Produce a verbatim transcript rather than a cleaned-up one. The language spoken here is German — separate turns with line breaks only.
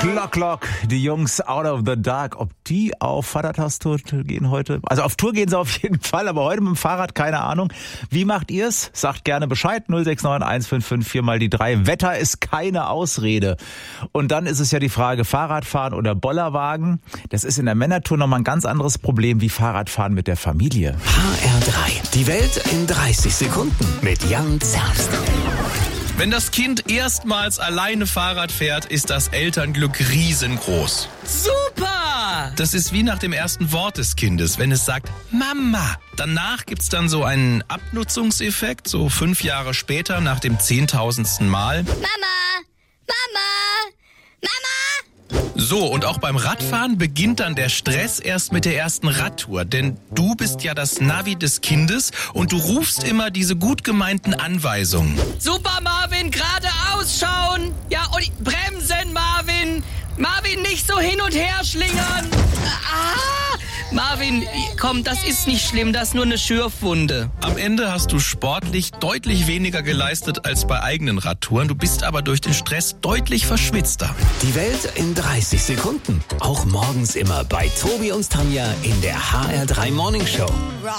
Glock, Glock, die Jungs Out of the Dark. Ob die auf Vatertagstour gehen heute? Also auf Tour gehen sie auf jeden Fall, aber heute mit dem Fahrrad, keine Ahnung. Wie macht ihr's? Sagt gerne Bescheid. null sechs neun eins fünf fünf vier mal die drei. Wetter ist keine Ausrede. Und dann ist es ja die Frage, Fahrradfahren oder Bollerwagen. Das ist in der Männertour nochmal ein ganz anderes Problem wie Fahrradfahren mit der Familie.
H R drei. Die Welt in dreißig Sekunden mit Jan Zerbst.
Wenn das Kind erstmals alleine Fahrrad fährt, ist das Elternglück riesengroß.
Super!
Das ist wie nach dem ersten Wort des Kindes, wenn es sagt Mama. Danach gibt's dann so einen Abnutzungseffekt, so fünf Jahre später, nach dem zehntausendsten Mal.
Mama! Mama! Mama!
So, und auch beim Radfahren beginnt dann der Stress erst mit der ersten Radtour. Denn du bist ja das Navi des Kindes und du rufst immer diese gut gemeinten Anweisungen.
Super, Marvin, geradeaus schauen. Ja, und bremsen, Marvin. Marvin, nicht so hin und her schlingern. Ah, Marvin, komm, das ist nicht schlimm, das ist nur eine Schürfwunde.
Am Ende hast du sportlich deutlich weniger geleistet als bei eigenen Radtouren. Du bist aber durch den Stress deutlich verschwitzter.
Die Welt in dreißig Sekunden. Auch morgens immer bei Tobi und Tanja in der H R drei Morning Show.